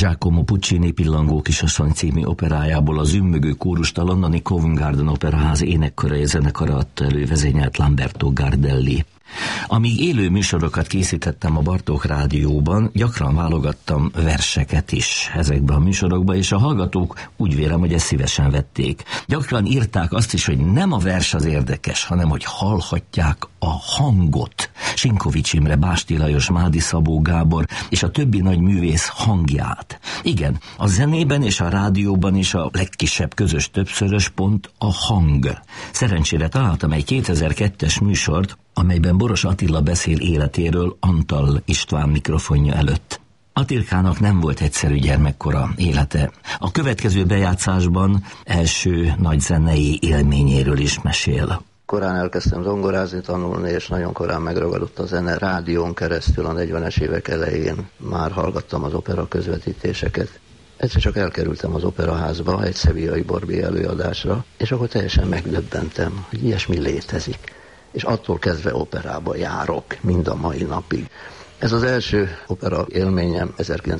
Giacomo Puccini Pillangó kisasszony című operájából a zümmögő kórust a londoni Covent Garden Operaház énekkarai zenekara adta elő, vezényelt Lamberto Gardelli. Amíg élő műsorokat készítettem a Bartók Rádióban, gyakran válogattam verseket is ezekbe a műsorokba, és a hallgatók úgy vélem, hogy ezt szívesen vették. Gyakran írták azt is, hogy nem a vers az érdekes, hanem hogy hallhatják a hangot. Sinkovics Imre, Básti Lajos, Mádi Szabó Gábor és a többi nagy művész hangját. Igen, a zenében és a rádióban is a legkisebb közös többszörös pont a hang. Szerencsére találtam egy 2002-es műsort, amelyben Boros Attila beszél életéről Antal István mikrofonja előtt. Attilkának nem volt egyszerű gyermekkora élete. A következő bejátszásban első nagy zenei élményéről is mesél. Korán elkezdtem zongorázni, tanulni, és nagyon korán megragadott a zene. Rádión keresztül a 40-es évek elején már hallgattam az opera közvetítéseket. Egyszer csak elkerültem az operaházba egy sevillai Barbier előadásra, és akkor teljesen megdöbbentem, hogy ilyesmi létezik. És attól kezdve operába járok, mind a mai napig. Ez az első opera élményem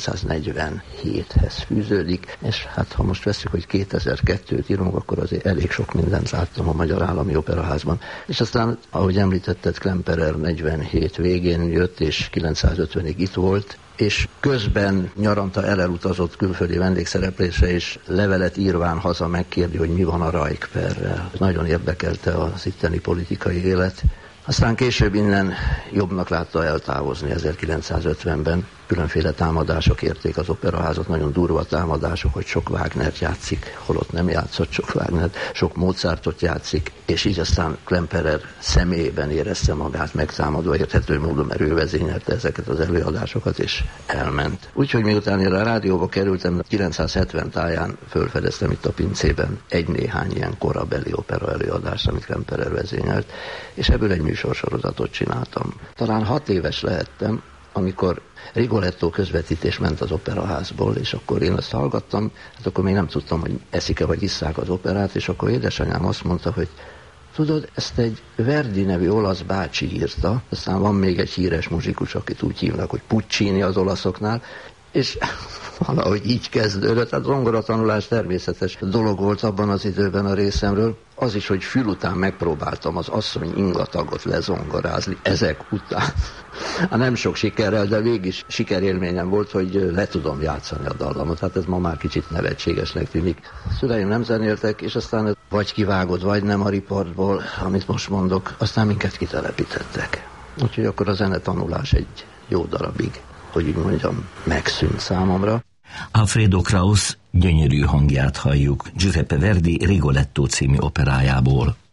1947-hez fűződik, és hát ha most veszük, hogy 2002-t írunk, akkor azért elég sok mindent láttam a Magyar Állami Operaházban. És aztán, ahogy említetted, Klemperer 47 végén jött, és 950-ig itt volt, és közben nyaranta elutazott külföldi vendégszereplésre, és levelet írván haza megkérdi, hogy mi van a Rajkperrel. Nagyon érdekelte az itteni politikai élet. Aztán később innen jobbnak látta eltávozni 1950-ben. Különféle támadások érték az operaházat, nagyon durva támadások, hogy sok Wagnert játszik, holott nem játszott sok Wagnert, sok Mozartot játszik, és így aztán Klemperer személyében érezte magát megtámadva, érthető módon, mert ő vezényelte ezeket az előadásokat, és elment. Úgyhogy miután én a rádióba kerültem, 970 táján fölfedeztem itt a pincében egy-néhány ilyen korabeli opera előadást, amit Klemperer vezényelt, és ebből egy műsorsorozatot csináltam. Talán 6 éves lehettem, amikor Rigoletto közvetítés ment az operaházból, és akkor én azt hallgattam, hát akkor még nem tudtam, hogy eszik-e vagy isszák az operát, és akkor édesanyám azt mondta, hogy tudod, ezt egy Verdi nevű olasz bácsi írta, aztán van még egy híres muzsikus, akit úgy hívnak, hogy Puccini az olaszoknál, és valahogy így kezdődött. Hát zongoratanulás természetes dolog volt abban az időben a részemről. Az is, hogy fül után megpróbáltam az asszony ingatagot lezongorázni ezek után. Hát nem sok sikerrel, de végig sikerélményem volt, hogy le tudom játszani a dallamot. Hát ez ma már kicsit nevetségesnek tűnik. A szüleim nem zenéltek, és aztán vagy kivágod, vagy nem a riportból, amit most mondok, aztán minket kitelepítettek. Úgyhogy akkor a zenetanulás egy jó darabig, hogy úgy mondjam, megszűnt számomra. Alfredo Kraus gyönyörű hangját halljuk Giuseppe Verdi Rigoletto című operájából.